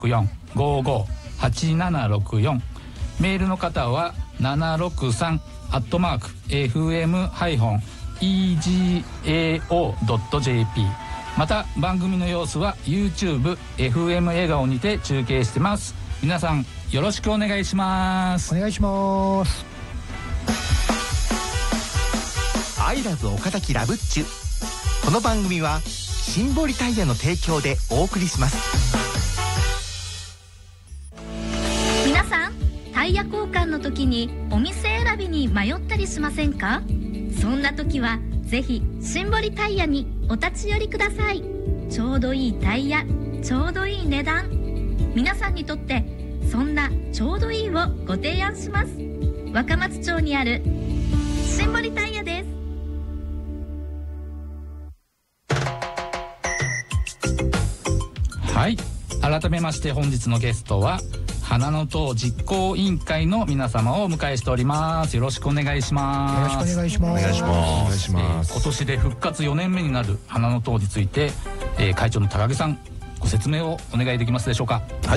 0764-55-8764、メールの方は763@fm-egao.jp、 また番組の様子は YouTube FM 笑顔にて中継してます。皆さんよろしくお願いします。 お願いします。 アイラブ岡崎ラブッチュ。この番組はシンボリタイヤの提供でお送りします。 皆さん、タイヤ交換の時にお店選びに迷ったりしませんか？そんな時はぜひシンボリタイヤにお立ち寄りください。ちょうどいいタイヤ、ちょうどいい値段、皆さんにとってそんなちょうどいいをご提案します。若松町にあるシンボリタイヤです。 はい、改めまして本日のゲストは花の塔実行委員会の皆様をお迎えしております。よろしくお願いします。 よろしくお願いします。 お願いします。 今年で復活4年目になる花の塔について、会長の高木さん、ご説明をお願いできますでしょうか。 はい、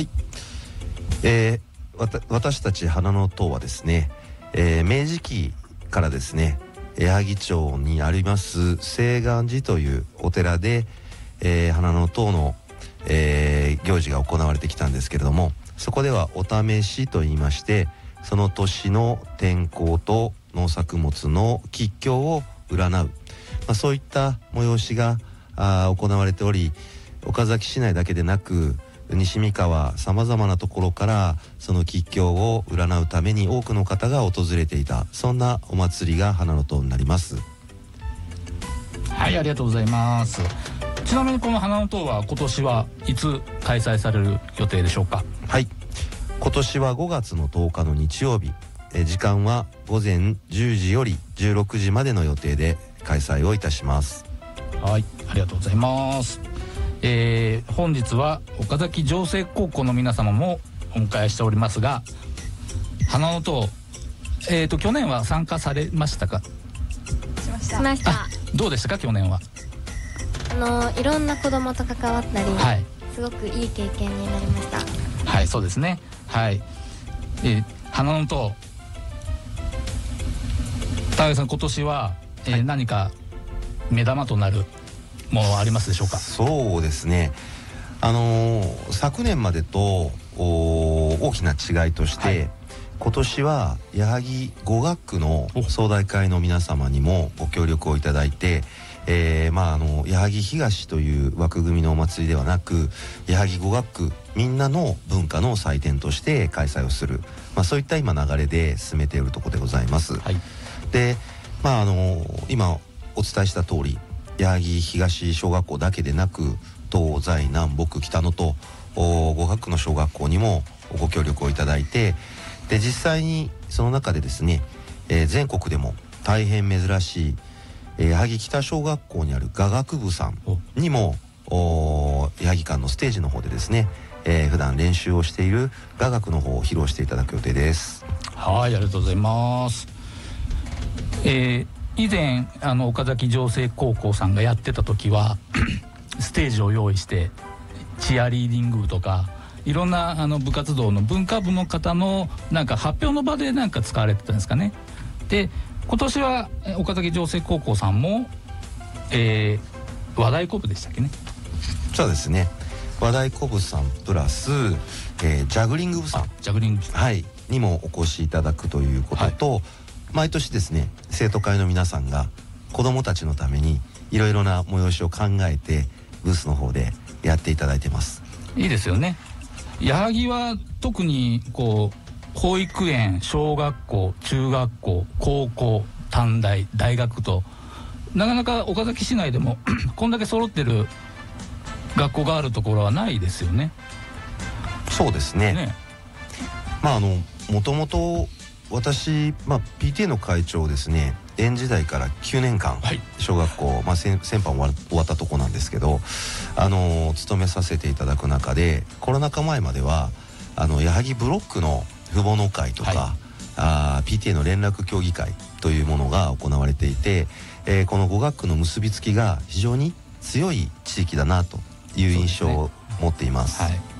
私たち花の塔はですね、明治期からですね、矢作町にあります清願寺というお寺で、花の塔の、行事が行われてきたんですけれども、そこではお試しといいまして、その年の天候と農作物の吉凶を占う、そういった催しが行われており、岡崎市内だけでなく西三河さまざまなところからその吉凶を占うために多くの方が訪れていた、そんなお祭りが花の塔になります。 はい、ありがとうございます。ちなみにこの花の塔は今年はいつ開催される予定でしょうか。 はい、今年は5月の10日の日曜日、時間は午前10時より16時までの予定で開催をいたします。 はい、ありがとうございます。本日は岡崎城西高校の皆様もお迎えしておりますが、花の塔、去年は参加されましたか？ しました。 どうでしたか去年は。 いろんな子供と関わったり、 はい、 すごくいい経験になりました。 はい、そうですね。はい、花の塔、高木さん、今年は、何か目玉となるものはありますでしょうか。 そうですね、昨年までと大きな違いとして、はい、今年は矢作語学区の総代会の皆様にもご協力をいただいて、矢作東という枠組みのお祭りではなく、矢作語学区みんなの文化の祭典として開催をする、そういった今流れで進めているところでございます。はい、で、今お伝えした通り、矢作東小学校だけでなく東西南北北野と語学区の小学校にもご協力をいただいて、で実際にその中でですね、全国でも大変珍しい矢作北小学校にある雅楽部さんにも矢作館のステージの方でですね、普段練習をしている雅楽の方を披露していただく予定です。 はい、ありがとうございます。以前岡崎城西高校さんがやってた時はステージを用意してチアリーディング部とかいろんな部活動の文化部の方のなんか発表の場でなんか使われてたんですかね。で今年は岡崎城西高校さんも、和太鼓部でしたっけね。 そうですね、和太鼓部さんプラス、ジャグリング部さん、はい、にもお越しいただくということと、はい、毎年ですね生徒会の皆さんが子どもたちのためにいろいろな催しを考えてブースの方でやっていただいてます。いいですよね。矢作は特にこう保育園、小学校、中学校、高校、短大、大学となかなか岡崎市内でもこんだけ揃ってる学校があるところはないですよね。 そうですね。もともと私、PTA の会長をですね園時代から9年間、はい、小学校、先般終わったとこなんですけど勤めさせていただく中で、コロナ禍前までは矢作ブロックの父母の会とか、はい、PTA の連絡協議会というものが行われていて、この語学区の結びつきが非常に強い地域だなという印象を持っています。 はい。